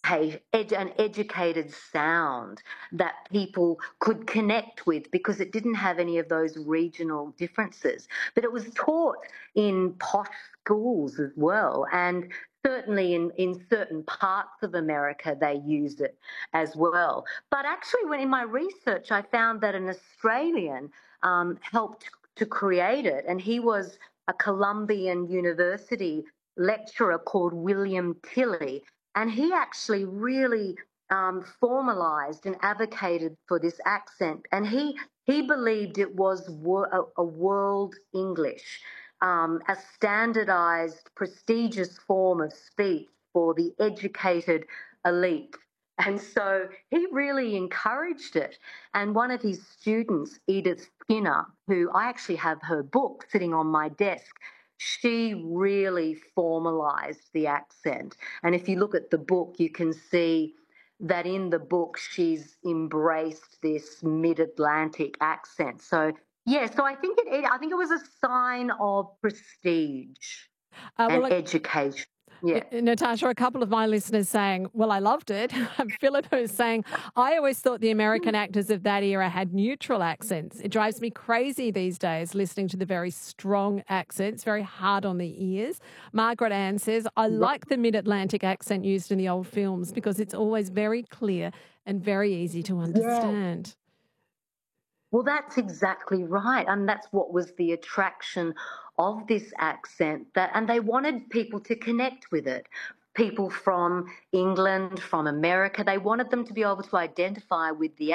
an educated sound that people could connect with because it didn't have any of those regional differences. But it was taught in posh schools as well, and certainly in certain parts of America they used it as well. But actually, when in my research, I found that an Australian helped to create it, and he was a Columbian University lecturer called William Tilley, and he actually really formalised and advocated for this accent, and he believed it was a world English, a standardised, prestigious form of speech for the educated elite. And so he really encouraged it. And one of his students, Edith Skinner, who I actually have her book sitting on my desk, she really formalised the accent. And if you look at the book, you can see that in the book she's embraced this mid-Atlantic accent. So yeah, so I think it was a sign of prestige and education. Yeah. Natasha, a couple of my listeners saying, well, I loved it. Philip who's saying, I always thought the American actors of that era had neutral accents. It drives me crazy these days listening to the very strong accents, very hard on the ears. Margaret Ann says, I like the mid-Atlantic accent used in the old films because it's always very clear and very easy to understand. Yeah. Well, that's exactly right. And that's what was the attraction of this accent, and they wanted people to connect with it. People from England, from America, they wanted them to be able to identify with the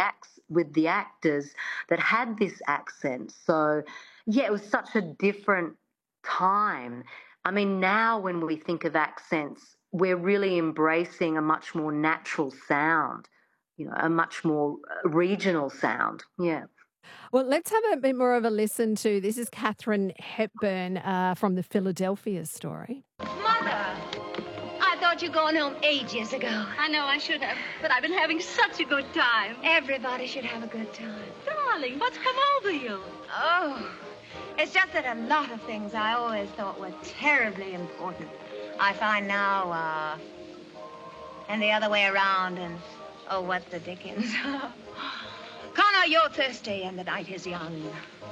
actors that had this accent. So, yeah, it was such a different time. I mean, now when we think of accents, we're really embracing a much more natural sound, a much more regional sound. Yeah. Well, let's have a bit more of a listen to, this is Katharine Hepburn from the Philadelphia Story. Mother, I thought you'd gone home ages ago. I know I should have, but I've been having such a good time. Everybody should have a good time. Darling, what's come over you? Oh, it's just that a lot of things I always thought were terribly important, I find now, and the other way around, and oh, what the dickens. Connor, you're thirsty and the night is young.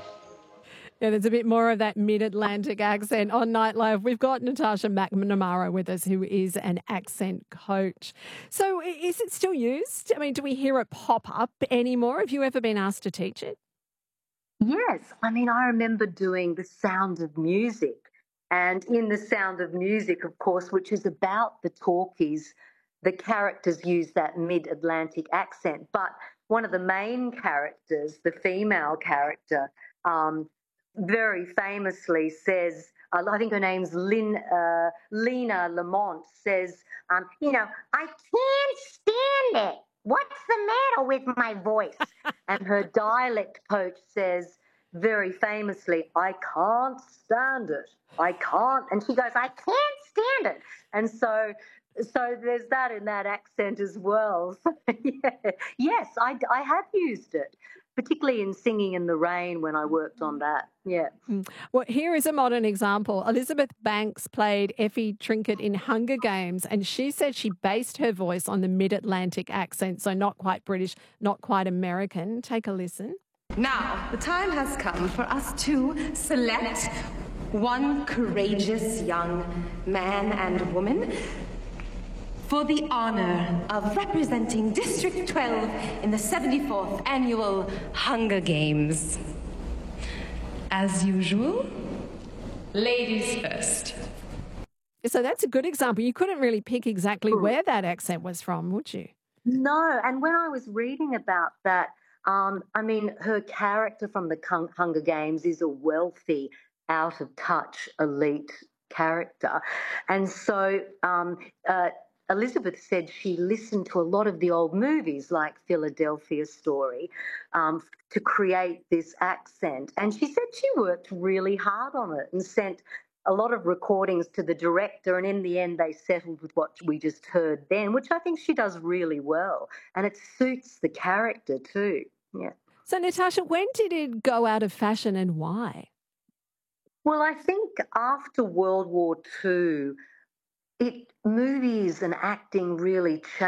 Yeah, there's a bit more of that mid-Atlantic accent on Nightlife. We've got Natasha McNamara with us, who is an accent coach. So is it still used? I mean, do we hear it pop up anymore? Have you ever been asked to teach it? Yes. I mean, I remember doing The Sound of Music. And in The Sound of Music, of course, which is about the talkies, the characters use that mid-Atlantic accent. But one of the main characters, the female character, very famously says, I think her name's Lena Lamont, says, I can't stand it. What's the matter with my voice? And her dialect coach says, very famously, I can't stand it. I can't. And she goes, I can't stand it. And so there's that in that accent as well. So, yeah. Yes, I have used it, particularly in Singing in the Rain when I worked on that. Yeah. Well, here is a modern example. Elizabeth Banks played Effie Trinket in Hunger Games, and she said she based her voice on the mid-Atlantic accent, so not quite British, not quite American. Take a listen. Now, the time has come for us to select one courageous young man and woman for the honor of representing District 12 in the 74th Annual Hunger Games. As usual, ladies first. So that's a good example. You couldn't really pick exactly where that accent was from, would you? No, and when I was reading about that, I mean, her character from the Hunger Games is a wealthy, out-of-touch, elite character. And so Elizabeth said she listened to a lot of the old movies like Philadelphia Story to create this accent. And she said she worked really hard on it and sent a lot of recordings to the director, and in the end they settled with what we just heard then, which I think she does really well. And it suits the character too. Yeah. So, Natasha, when did it go out of fashion and why? Well, I think after World War II, movies and acting really changed.